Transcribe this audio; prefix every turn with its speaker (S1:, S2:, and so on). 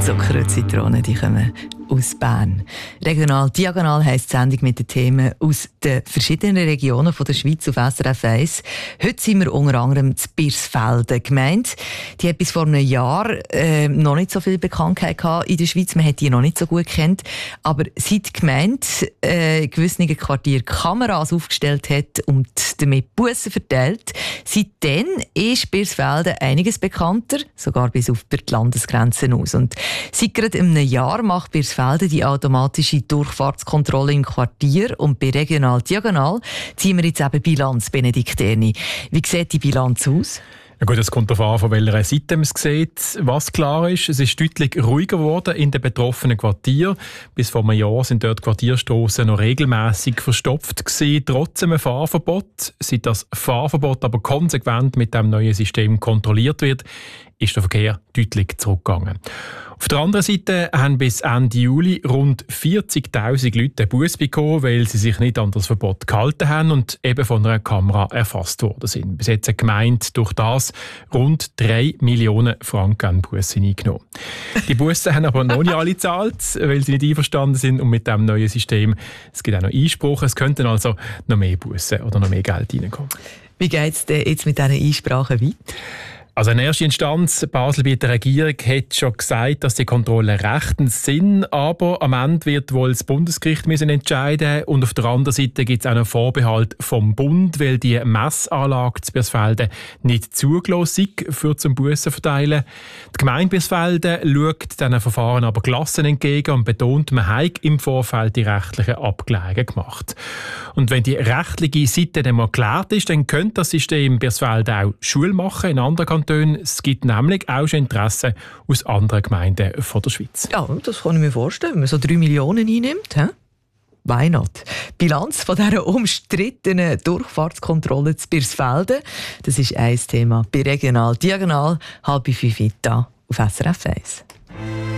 S1: Zuckerzitronen, die kommen aus Bern. Regional Diagonal heisst die Sendung mit den Themen aus den verschiedenen Regionen der Schweiz auf SRF 1. Heute sind wir unter anderem zu Birsfelden gemeint. Die hat bis vor einem Jahr noch nicht so viel Bekanntheit gehabt in der Schweiz. Man hat die noch nicht so gut kennt. Aber seit die Gemeinde gewisse Quartier Kameras aufgestellt hat und damit Bussen verteilt, seitdem ist Birsfelden einiges bekannter, sogar bis auf die Landesgrenzen aus. Und seit gerade einem Jahr macht Birsfelden die automatische Durchfahrtskontrolle im Quartier, und bei Regional Diagonal ziehen wir jetzt eben Bilanz, Benedikt Erni. Wie sieht die Bilanz aus?
S2: Ja gut, es kommt darauf an, von welcher Seite man es sieht. Was klar ist, es ist deutlich ruhiger geworden in den betroffenen Quartieren. Bis vor einem Jahr sind dort Quartierstrassen noch regelmässig verstopft gewesen, trotz einem Fahrverbot. Seit das Fahrverbot aber konsequent mit dem neuen System kontrolliert wird, ist der Verkehr deutlich zurückgegangen. Auf der anderen Seite haben bis Ende Juli rund 40'000 Leute einen Buss bekommen, weil sie sich nicht an das Verbot gehalten haben und eben von einer Kamera erfasst worden sind. Bis jetzt hat die Gemeinde durch das rund 3 Millionen Franken an Bussen eingenommen. Die Bussen haben aber noch nicht alle gezahlt, weil sie nicht einverstanden sind, und mit dem neuen System, es gibt auch noch Einspruch, es könnten also noch mehr Bussen oder noch mehr Geld reinkommen.
S1: Wie geht es denn jetzt mit diesen Einsprachen weiter?
S2: Also in erster Instanz, Basel bei der Regierung hat schon gesagt, dass die Kontrollen rechtens sind, aber am Ende wird wohl das Bundesgericht müssen entscheiden, und auf der anderen Seite gibt es auch einen Vorbehalt vom Bund, weil die Messanlage zu Birsfelden nicht zugelassen ist für zum Bussen verteilen. Die Gemeinde Birsfelden schaut diesen Verfahren aber gelassen entgegen und betont, man habe im Vorfeld die rechtlichen Abklärungen gemacht. Und wenn die rechtliche Seite dann mal geklärt ist, dann könnte das System Birsfelden auch Schule machen in anderen Kantonen. Es gibt nämlich auch schon Interessen aus anderen Gemeinden von der Schweiz.
S1: Ja, das kann ich mir vorstellen, wenn man so 3 Millionen einnimmt. He? Why not? Bilanz von dieser umstrittenen Durchfahrtskontrolle zu Birsfelden, das ist ein Thema bei Regional Diagonal, 4:30 auf SRF 1.